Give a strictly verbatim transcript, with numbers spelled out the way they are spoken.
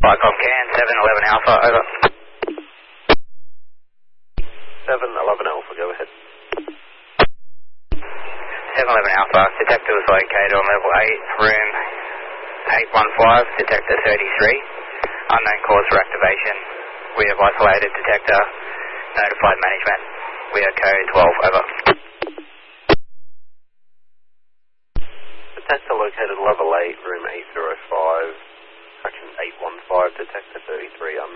Vicom Can, seven eleven Alpha, over. seven eleven Alpha, go ahead. seven eleven Alpha, detector was located on level eight, room eight one five, detector thirty-three. Unknown cause for activation. We have isolated detector, notified management. We are code twelve, over. Detector located level eight, room eight oh five, section eight one five, detector thirty-three,